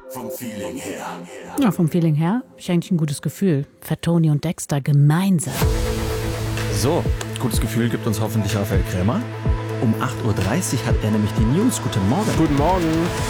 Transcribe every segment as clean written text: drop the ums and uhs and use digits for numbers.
Vom Feeling her. Ja, vom Feeling her habe ich eigentlich ein gutes Gefühl. Fatoni und Dexter gemeinsam. So, gutes Gefühl gibt uns hoffentlich Raphael Krämer. Um 8.30 Uhr hat er nämlich die News. Guten Morgen. Guten Morgen.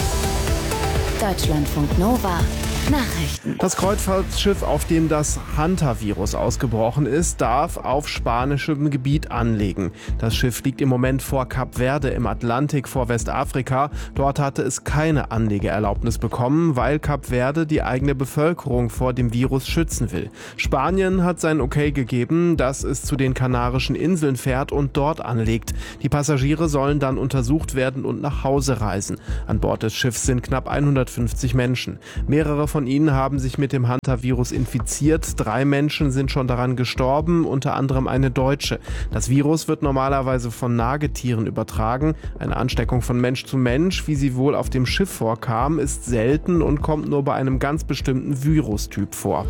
Deutschlandfunk Nova. Nachrichten. Das Kreuzfahrtschiff, auf dem das Hanta-Virus ausgebrochen ist, darf auf spanischem Gebiet anlegen. Das Schiff liegt im Moment vor Kap Verde im Atlantik vor Westafrika. Dort hatte es keine Anlegeerlaubnis bekommen, weil Kap Verde die eigene Bevölkerung vor dem Virus schützen will. Spanien hat sein Okay gegeben, dass es zu den Kanarischen Inseln fährt und dort anlegt. Die Passagiere sollen dann untersucht werden und nach Hause reisen. An Bord des Schiffs sind knapp 150 Menschen. Mehrere von ihnen haben sich mit dem Hanta-Virus infiziert. 3 Menschen sind schon daran gestorben, unter anderem eine Deutsche. Das Virus wird normalerweise von Nagetieren übertragen. Eine Ansteckung von Mensch zu Mensch, wie sie wohl auf dem Schiff vorkam, ist selten und kommt nur bei einem ganz bestimmten Virustyp vor.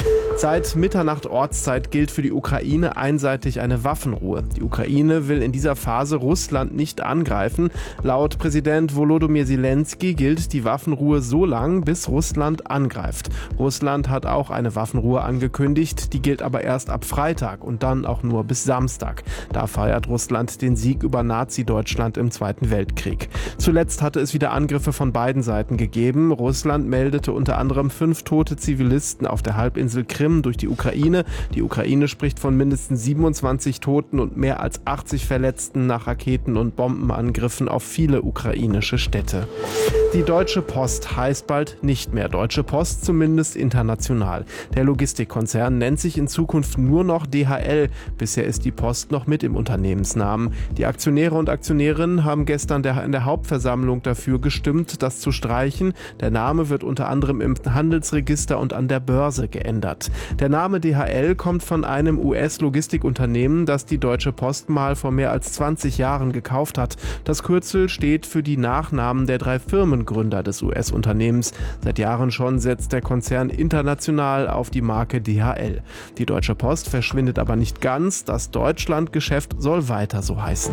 Seit Mitternacht Ortszeit gilt für die Ukraine einseitig eine Waffenruhe. Die Ukraine will in dieser Phase Russland nicht angreifen. Laut Präsident Volodymyr Zelensky gilt die Waffenruhe so lang, bis Russland angreift. Russland hat auch eine Waffenruhe angekündigt, die gilt aber erst ab Freitag und dann auch nur bis Samstag. Da feiert Russland den Sieg über Nazi-Deutschland im Zweiten Weltkrieg. Zuletzt hatte es wieder Angriffe von beiden Seiten gegeben. Russland meldete unter anderem 5 tote Zivilisten auf der Halbinsel Krim durch die Ukraine. Die Ukraine spricht von mindestens 27 Toten und mehr als 80 Verletzten nach Raketen- und Bombenangriffen auf viele ukrainische Städte. Die Deutsche Post heißt bald nicht mehr Deutsche Post, zumindest international. Der Logistikkonzern nennt sich in Zukunft nur noch DHL. Bisher ist die Post noch mit im Unternehmensnamen. Die Aktionäre und Aktionärinnen haben gestern in der Hauptversammlung dafür gestimmt, das zu streichen. Der Name wird unter anderem im Handelsregister und an der Börse geändert. Der Name DHL kommt von einem US-Logistikunternehmen, das die Deutsche Post mal vor mehr als 20 Jahren gekauft hat. Das Kürzel steht für die Nachnamen der 3 Firmengründer des US-Unternehmens. Seit Jahren schon setzt der Konzern international auf die Marke DHL. Die Deutsche Post verschwindet aber nicht ganz. Das Deutschlandgeschäft soll weiter so heißen.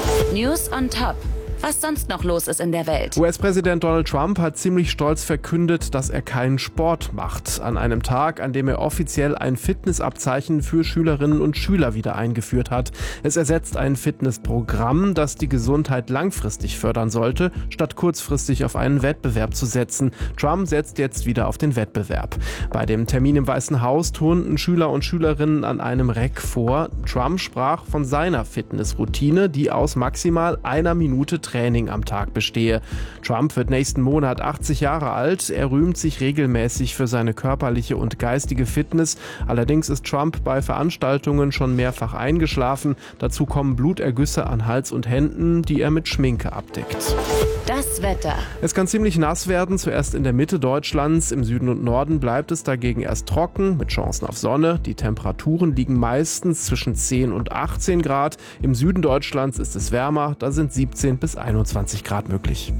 News on Top. Was sonst noch los ist in der Welt. US-Präsident Donald Trump hat ziemlich stolz verkündet, dass er keinen Sport macht. An einem Tag, an dem er offiziell ein Fitnessabzeichen für Schülerinnen und Schüler wieder eingeführt hat. Es ersetzt ein Fitnessprogramm, das die Gesundheit langfristig fördern sollte, statt kurzfristig auf einen Wettbewerb zu setzen. Trump setzt jetzt wieder auf den Wettbewerb. Bei dem Termin im Weißen Haus turnten Schüler und Schülerinnen an einem Reck vor. Trump sprach von seiner Fitnessroutine, die aus maximal 1 Minute Training am Tag bestehe. Trump wird nächsten Monat 80 Jahre alt. Er rühmt sich regelmäßig für seine körperliche und geistige Fitness. Allerdings ist Trump bei Veranstaltungen schon mehrfach eingeschlafen. Dazu kommen Blutergüsse an Hals und Händen, die er mit Schminke abdeckt. Das Wetter. Es kann ziemlich nass werden, zuerst in der Mitte Deutschlands. Im Süden und Norden bleibt es dagegen erst trocken, mit Chancen auf Sonne. Die Temperaturen liegen meistens zwischen 10 und 18 Grad. Im Süden Deutschlands ist es wärmer, da sind 17 bis 21 Grad möglich.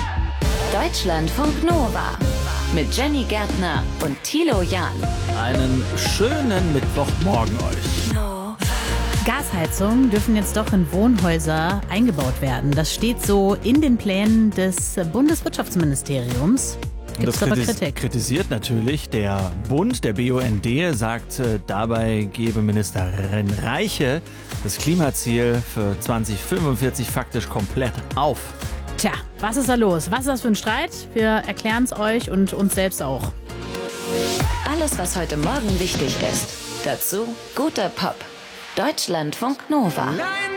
Deutschlandfunk Nova. Mit Jenny Gärtner und Thilo Jahn. Einen schönen Mittwochmorgen euch. Gasheizungen dürfen jetzt doch in Wohnhäuser eingebaut werden. Das steht so in den Plänen des Bundeswirtschaftsministeriums. Gibt es aber Kritik? Kritisiert natürlich der Bund, der BUND, sagt, dabei gebe Ministerin Reiche das Klimaziel für 2045 faktisch komplett auf. Tja, was ist da los? Was ist das für ein Streit? Wir erklären es euch und uns selbst auch. Alles, was heute Morgen wichtig ist. Dazu guter Pop. Deutschlandfunk Nova. Nein!